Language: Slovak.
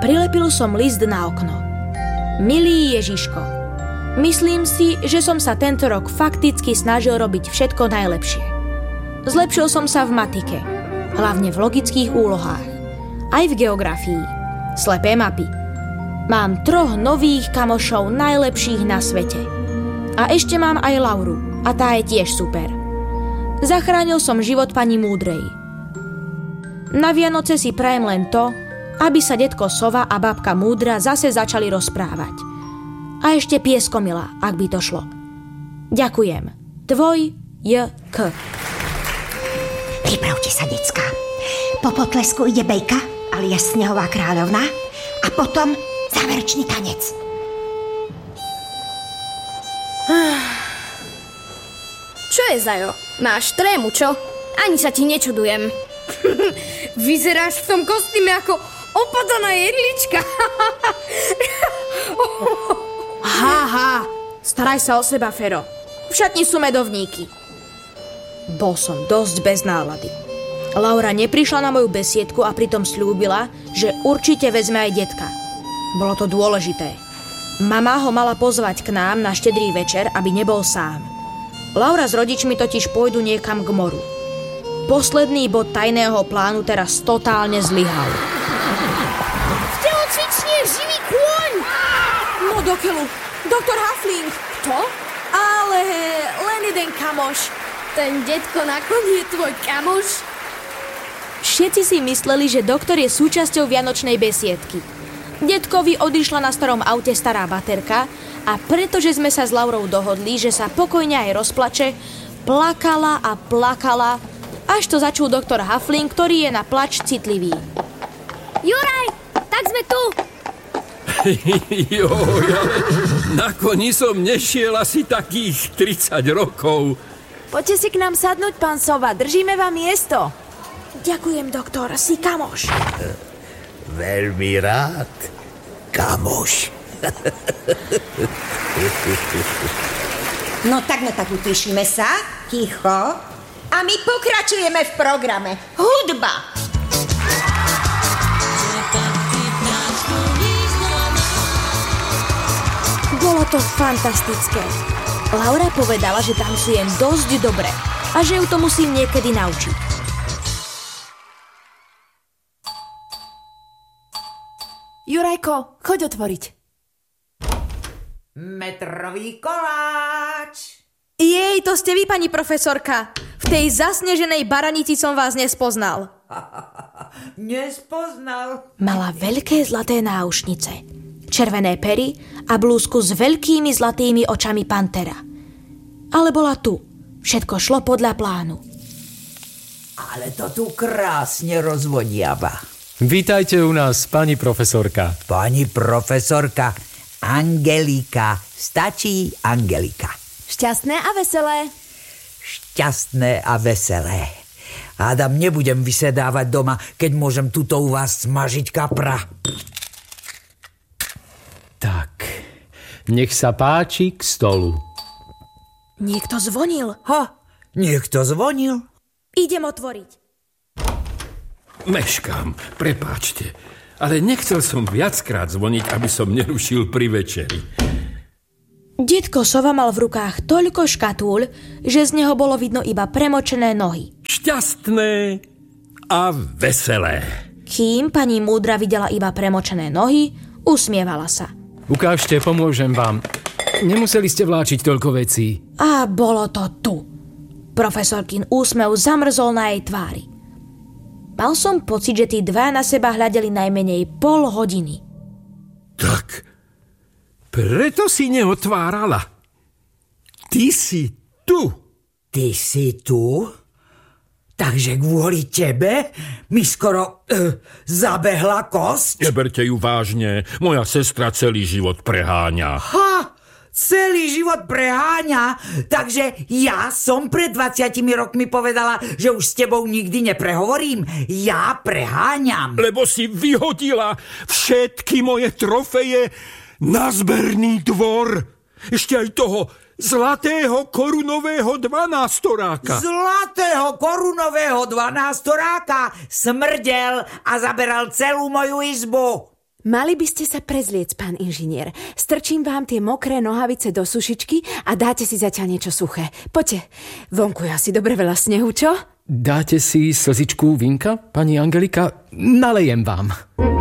Prilepil som list na okno. Milý Ježiško, myslím si, že som sa tento rok fakticky snažil robiť všetko najlepšie. Zlepšil som sa v matike, hlavne v logických úlohách, aj v geografii, slepé mapy. Mám 3 nových kamošov najlepších na svete. A ešte mám aj Lauru, a tá je tiež super. Zachránil som život pani Múdrej. Na Vianoce si prajem len to, aby sa detko Sova a babka Múdra zase začali rozprávať. A ešte pieskomila, ak by to šlo. Ďakujem. Tvoj J.K. Pripravte sa, decká. Po potlesku ide Bejka, alias Snehová kráľovna, a potom záverečný tanec. Čo je, Zajo? Máš trému, čo? Ani sa ti nečudujem. Vyzeráš v tom kostýme ako opadaná jedlička. Haha, staraj sa o seba, Fero. V šatni sú medovníky. Bol som dosť bez nálady. Laura neprišla na moju besiedku a pritom sľúbila, že určite vezme aj detka. Bolo to dôležité. Mama ho mala pozvať k nám na štedrý večer, aby nebol sám. Laura s rodičmi totiž pôjdu niekam k moru. Posledný bod tajného plánu teraz totálne zlyhal. V telocvični je živý kôň! No dokeľu, doktor Huffling. Kto? Ale len jeden kamoš. Ten detko na koni je tvoj kamoš? Všetci si mysleli, že doktor je súčasťou vianočnej besiedky. Detkovi odišla na starom aute stará baterka a pretože sme sa s Laurou dohodli, že sa pokojne aj rozplače, plakala a plakala, až to začul doktor Huffling, ktorý je na plač citlivý. Juraj, tak sme tu! Joj, ale na koni som nešiel asi takých 30 rokov. Poďte si k nám sadnúť, pán Sova, držíme vám miesto. Ďakujem, doktor, si kamoš. Veľmi rád, kamoš. No tak utišíme sa, ticho. A my pokračujeme v programe. Hudba! Bolo to fantastické. Laura povedala, že tancujem dosť dobre a že ju to musím niekedy naučiť. Jurajko, choď otvoriť. Metrový koláč. Jej, to ste vy, pani profesorka. V tej zasneženej baranici som vás nespoznal. Nespoznal. Mala veľké zlaté náušnice, červené pery a blúzku s veľkými zlatými očami pantera. Ale bola tu. Všetko šlo podľa plánu. Ale to tu krásne rozvodiava. Vítajte u nás, pani profesorka. Pani profesorka Angelika. Stačí Angelika. Šťastné a veselé. Šťastné a veselé. Hádam, nebudem vysedávať doma, keď môžem tuto u vás smažiť kapra. Tak, nech sa páči k stolu. Niekto zvonil. Niekto zvonil? Idem otvoriť. Meškám, prepáčte, ale nechcel som viackrát zvoniť, aby som nerušil pri večeri. Detko Sova mal v rukách toľko škatúľ, že z neho bolo vidno iba premočené nohy. Šťastné a veselé. Kým pani Múdra videla iba premočené nohy, usmievala sa. Ukážte, pomôžem vám. Nemuseli ste vláčiť toľko vecí. A bolo to tu. Profesorkin úsmev zamrzol na jej tvári. Mal som pocit, že tí dva na seba hľadeli najmenej pol hodiny. Tak, preto si neotvárala. Ty si tu. Ty si tu? Takže kvôli tebe mi skoro zabehla kosť? Neberte ju vážne. Moja sestra celý život preháňa. Celý život preháňa? Takže ja som pred 20 rokmi povedala, že už s tebou nikdy neprehovorím. Ja preháňam. Lebo si vyhodila všetky moje trofeje na zberný dvor. Ešte aj toho zlatého korunového 12-storáka. Zlatého korunového 12-storáka smrdel a zaberal celú moju izbu. Mali by ste sa prezliec, pán inžinier. Strčím vám tie mokré nohavice do sušičky a dáte si zatiaľ niečo suché. Poďte, vonku je asi dobre veľa snehu, čo? Dáte si slzičku vínka, pani Angelika? Nalejem vám.